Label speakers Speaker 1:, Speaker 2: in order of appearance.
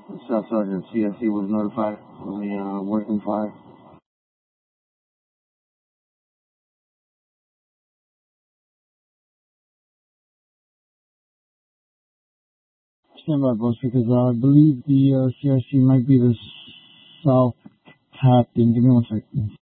Speaker 1: Staff Sergeant CSC was notified of the working fire. Stand by, boss, because I believe the CSC might be the South Captain. Give me 1 second.